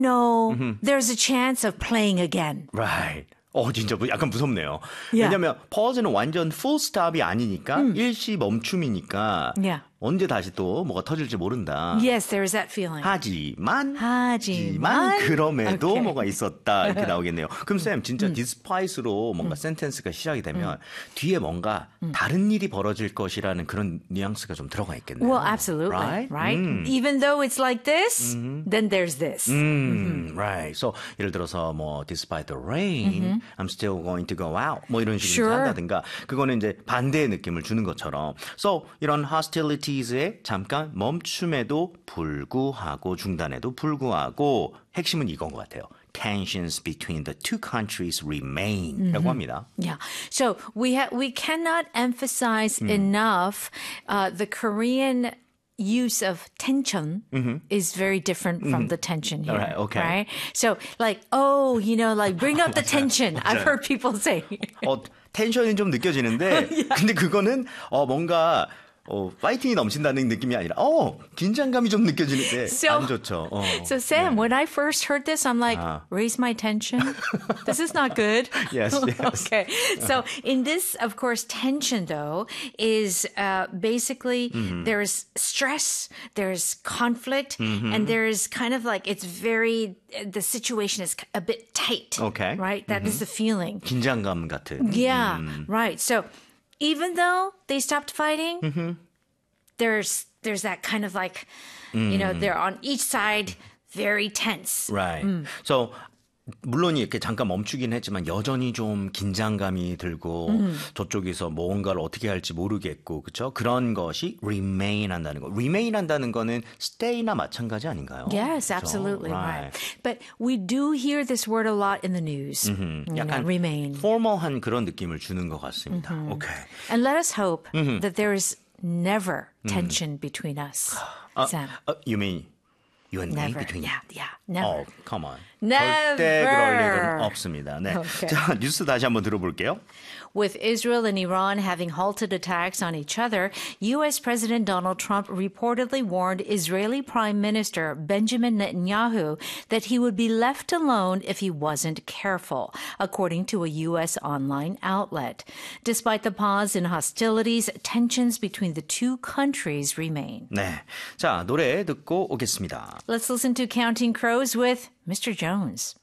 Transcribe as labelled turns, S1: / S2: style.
S1: no, there's a chance of playing again.
S2: Right. 진짜 약간 무섭네요.
S1: Yeah.
S2: 왜냐면 pause는 완전 full stop이 아니니까 일시 멈춤이니까
S1: Yeah.
S2: 언제 다시 또 뭐가 터질지 모른다.
S1: Yes, there is that feeling.
S2: 하지만
S1: 하지만
S2: 그럼에도
S1: Okay.
S2: 뭐가 있었다 이렇게 나오겠네요. 그럼 쌤 진짜 despite로 뭔가 센텐스가 시작이 되면 뒤에 뭔가 다른 일이 벌어질 것이라는 그런 뉘앙스가 좀 들어가 있겠네요.
S1: Well, absolutely. Right? Even though it's like this, then there's this.
S2: Right. So 예를 들어서 뭐 despite the rain, I'm still going to go out. 뭐 이런 식으로
S1: Sure.
S2: 한다든가 그거는 이제 반대의 느낌을 주는 것처럼. So 이런 hostilities의 잠깐 멈춤에도 불구하고 중단에도 불구하고 핵심은 이건 것 같아요. Tensions between the two countries remain라고 합니다.
S1: Yeah. So we cannot emphasize enough the Korean use of tension is very different from the tension here.
S2: Right, okay.
S1: Right? So like, like bring up the tension. I've heard people say.
S2: 텐션이 좀 느껴지는데 근데 그거는 뭔가 파이팅이 넘친다는 느낌이 아니라 긴장감이 좀 느껴지는데 안 좋죠.
S1: So Sam, when I first heard this, I'm like, raise my tension. This is not good.
S2: Yes.
S1: Okay. So in this, of course, tension though is basically there's stress, there's conflict, and there's kind of like the situation is a bit tight.
S2: Okay.
S1: Right? That is the feeling.
S2: 긴장감 같은.
S1: Yeah. Right. So even though they stopped fighting, there's that kind of like, they're on each side very tense.
S2: Right. So 물론 이렇게 잠깐 멈추긴 했지만 여전히 좀 긴장감이 들고 저쪽에서 뭔가를 어떻게 할지 모르겠고 그렇죠? 그런 것이 remain 한다는 거. remain 한다는 거는 stay나 마찬가지 아닌가요?
S1: Yes,
S2: 그렇죠?
S1: absolutely right. But we do hear this word a lot in the news.
S2: 약간
S1: remain.
S2: formal한 그런 느낌을 주는 것 같습니다. Okay.
S1: And let us hope that there is never tension between us. Sam.
S2: You mean you and me
S1: Never.
S2: between
S1: Yeah, never.
S2: come on.
S1: Never.
S2: 절대 그럴 일은 없습니다. 네.
S1: Okay.
S2: 자, 뉴스 다시 한번 들어볼게요.
S1: With Israel and Iran having halted attacks on each other, U.S. President Donald Trump reportedly warned Israeli Prime Minister Benjamin Netanyahu that he would be left alone if he wasn't careful, according to a U.S. online outlet. Despite the pause in hostilities, tensions between the two countries remain.
S2: 네. 자, 노래 듣고 오겠습니다.
S1: Let's listen to Counting Crows with Mr. Jones.